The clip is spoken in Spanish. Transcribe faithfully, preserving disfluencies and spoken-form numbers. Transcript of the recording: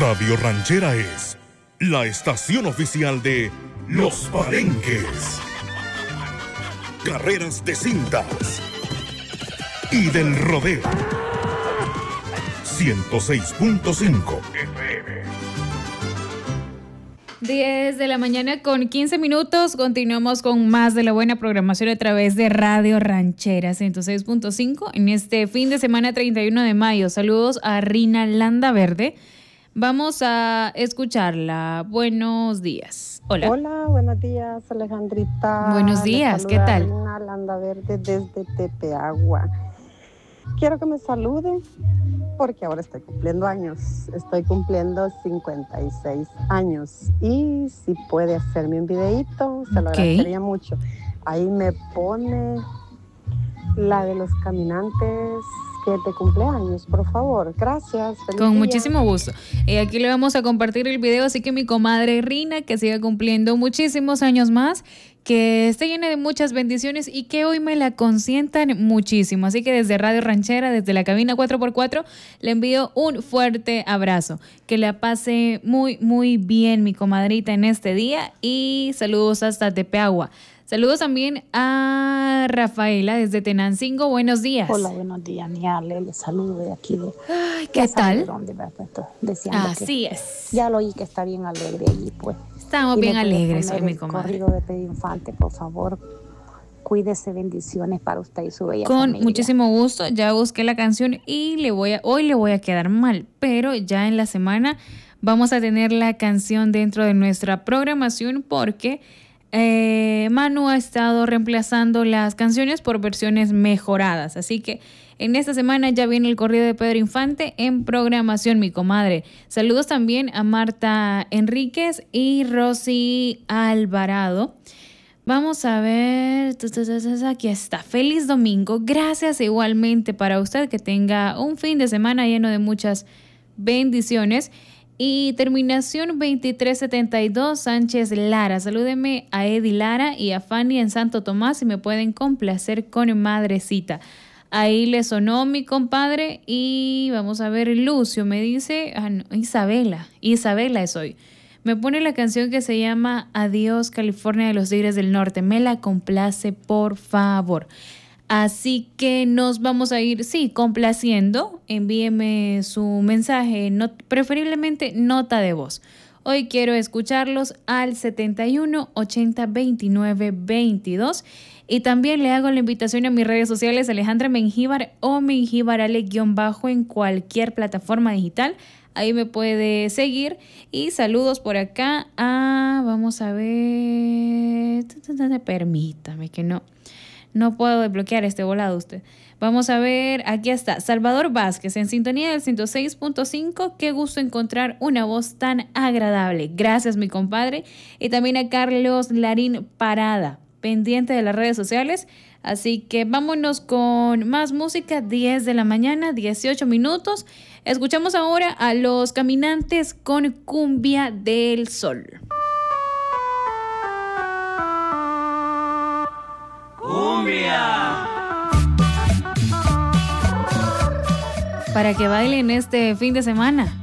Radio Ranchera es la estación oficial de Los Palenques, carreras de cintas y del rodeo. ciento seis punto cinco F M. diez de la mañana con quince minutos. Continuamos con más de la buena programación a través de Radio Ranchera ciento seis punto cinco en este fin de semana treinta y uno de mayo. Saludos a Rina Landaverde. Vamos a escucharla. Buenos días. Hola. Hola, buenos días, Alejandrita. Buenos días, ¿qué tal? Rina Landaverde desde Tepeagua. Quiero que me salude porque ahora estoy cumpliendo años. Estoy cumpliendo cincuenta y seis años. Y si puede hacerme un videíto, se lo Okay. agradecería mucho. Ahí me pone la de los caminantes que te cumpleaños, por favor. Gracias. Feliz Con día. muchísimo gusto. Eh, aquí le vamos a compartir el video, así que mi comadre Rina, que siga cumpliendo muchísimos años más, que esté llena de muchas bendiciones y que hoy me la consientan muchísimo. Así que desde Radio Ranchera, desde la cabina cuatro por cuatro, le envío un fuerte abrazo. Que la pase muy, muy bien mi comadrita en este día y saludos hasta Tepeagua. Saludos también a Rafaela desde Tenancingo. Buenos días. Hola, buenos días, Niale. Les saludo de aquí. De, Ay, ¿qué ya sabe tal? de dónde me apuesto, deseando Así que- es. Ya lo oí que está bien alegre allí, pues. Estamos Y bien me puede alegres poner hoy, mi el comadre. corrido de Pedro Infante, por favor. Cuídese, bendiciones para usted y su bella Con familia. muchísimo gusto, ya busqué la canción y le voy a, hoy le voy a quedar mal, pero ya en la semana vamos a tener la canción dentro de nuestra programación porque eh, Manu ha estado reemplazando las canciones por versiones mejoradas, así que en esta semana ya viene el corrido de Pedro Infante en programación, mi comadre. Saludos también a Marta Enríquez y Rosy Alvarado. Vamos a ver, aquí está, feliz domingo, gracias igualmente para usted, que tenga un fin de semana lleno de muchas bendiciones. Y terminación veintitrés setenta y dos, Sánchez Lara, salúdeme a Eddie Lara y a Fanny en Santo Tomás y me pueden complacer con Madrecita. Ahí le sonó mi compadre y vamos a ver, Lucio me dice, ah, no, Isabela, Isabela es hoy. Me pone la canción que se llama Adiós California de los Tigres del Norte. Me la complace, por favor. Así que nos vamos a ir, sí, complaciendo. Envíeme su mensaje, not, preferiblemente nota de voz. Hoy quiero escucharlos al setenta y uno ochenta veintinueve veintidós. Y también le hago la invitación a mis redes sociales, Alejandra Mengíbar o Mengíbar Ale-bajo en cualquier plataforma digital. Ahí me puede seguir. Y saludos por acá a... Vamos a ver... Permítame que no... No puedo desbloquear este volado usted. Vamos a ver, aquí está. Salvador Vázquez, en sintonía del ciento seis punto cinco. Qué gusto encontrar una voz tan agradable. Gracias, mi compadre. Y también a Carlos Larín Parada, pendiente de las redes sociales. Así que vámonos con más música. diez de la mañana, dieciocho minutos. Escuchamos ahora a Los Caminantes con Cumbia del Sol. ¡Cumbia! Para que bailen este fin de semana.